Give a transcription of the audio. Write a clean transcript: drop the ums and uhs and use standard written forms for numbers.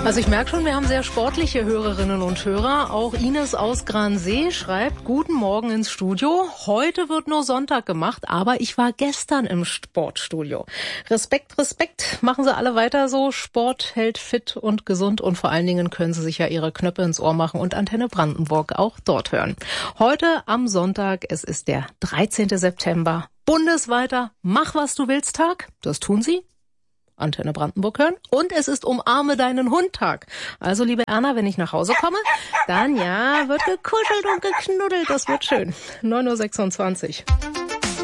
Also ich merke schon, wir haben sehr sportliche Hörerinnen und Hörer. Auch Ines aus Gransee schreibt, guten Morgen ins Studio. Heute wird nur Sonntag gemacht, aber ich war gestern im Sportstudio. Respekt, Respekt. Machen Sie alle weiter so. Sport hält fit und gesund und vor allen Dingen können Sie sich ja Ihre Knöpfe ins Ohr machen und Antenne Brandenburg auch dort hören. Heute am Sonntag, es ist der 13. September, bundesweiter Mach, was du willst Tag. Das tun Sie. Antenne Brandenburg hören. Und es ist Umarme deinen Hund-Tag. Also, liebe Erna, wenn ich nach Hause komme, dann ja, wird gekuschelt und geknuddelt. Das wird schön. 9:26 Uhr.